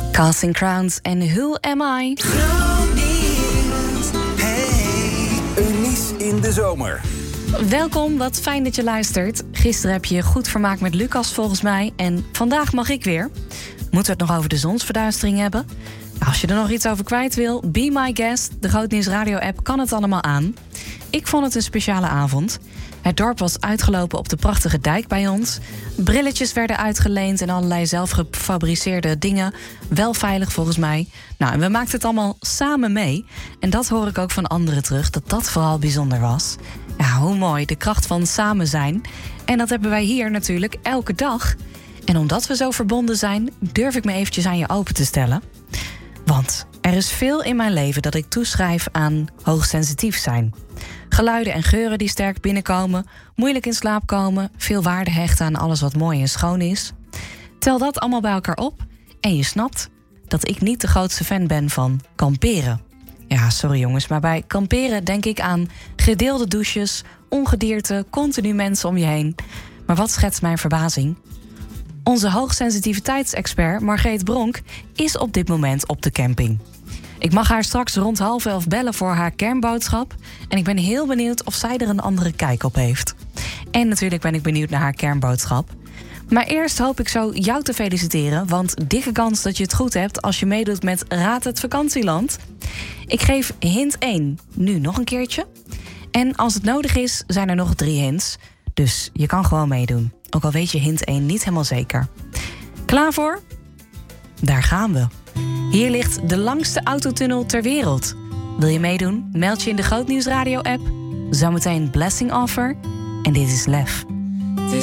Casting Crowns en Who Am I? Eunice in de zomer. Welkom, wat fijn dat je luistert. Gisteren heb je je goed vermaakt met Lucas volgens mij. En vandaag mag ik weer. Moeten we het nog over de zonsverduistering hebben? Als je er nog iets over kwijt wil, be my guest. De Groot Nieuws Radio app kan het allemaal aan. Ik vond het een speciale avond. Het dorp was uitgelopen op de prachtige dijk bij ons. Brilletjes werden uitgeleend en allerlei zelfgefabriceerde dingen. Wel veilig volgens mij. Nou, en we maakten het allemaal samen mee. En dat hoor ik ook van anderen terug, dat dat vooral bijzonder was. Ja, hoe mooi, de kracht van samen zijn. En dat hebben wij hier natuurlijk elke dag. En omdat we zo verbonden zijn, durf ik me eventjes aan je open te stellen. Want er is veel in mijn leven dat ik toeschrijf aan hoogsensitief zijn. Geluiden en geuren die sterk binnenkomen, moeilijk in slaap komen, veel waarde hechten aan alles wat mooi en schoon is. Tel dat allemaal bij elkaar op en je snapt dat ik niet de grootste fan ben van kamperen. Ja, sorry jongens, maar bij kamperen denk ik aan gedeelde douches, ongedierte, continu mensen om je heen. Maar wat schetst mijn verbazing? Onze hoogsensitiviteitsexpert Margreet Bronk is op dit moment op de camping. Ik mag haar straks rond 10:30 bellen voor haar kernboodschap. En ik ben heel benieuwd of zij er een andere kijk op heeft. En natuurlijk ben ik benieuwd naar haar kernboodschap. Maar eerst hoop ik zo jou te feliciteren, want dikke kans dat je het goed hebt als je meedoet met Raad het Vakantieland. Ik geef hint 1 nu nog een keertje. En als het nodig is, zijn er nog 3 hints. Dus je kan gewoon meedoen. Ook al weet je hint 1 niet helemaal zeker. Klaar voor? Daar gaan we. Hier ligt de langste autotunnel ter wereld. Wil je meedoen? Meld je in de Groot Nieuws Radio app. Zometeen Blessing Offer. En dit is Lef.